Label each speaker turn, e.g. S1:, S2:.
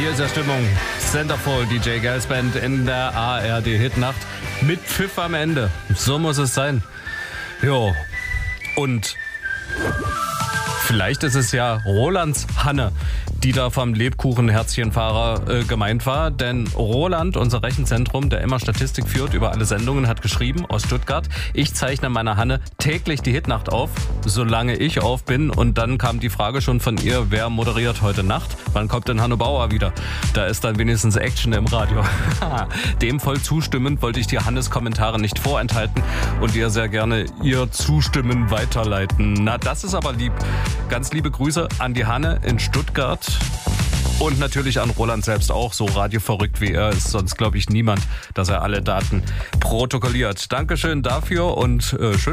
S1: hier ist ja Stimmung. Centerfold, DJ Girls Band in der ARD Hitnacht mit Pfiff am Ende. So muss es sein. Jo. Und vielleicht ist es ja Rolands Hanne, die da vom Lebkuchen-Herzchenfahrer gemeint war. Denn Roland, unser Rechenzentrum, der immer Statistik führt über alle Sendungen, hat geschrieben aus Stuttgart: Ich zeichne meiner Hanne täglich die Hitnacht auf, solange ich auf bin. Und dann kam die Frage schon von ihr, wer moderiert heute Nacht? Wann kommt denn Hanno Bauer wieder? Da ist dann wenigstens Action im Radio. Dem voll zustimmend wollte ich dir Hannes Kommentare nicht vorenthalten und dir sehr gerne ihr Zustimmen weiterleiten. Na, das ist aber lieb. Ganz liebe Grüße an die Hanne in Stuttgart. Und natürlich an Roland selbst auch. So radioverrückt wie er ist sonst, glaube ich, niemand, dass er alle Daten protokolliert. Dankeschön dafür und schön.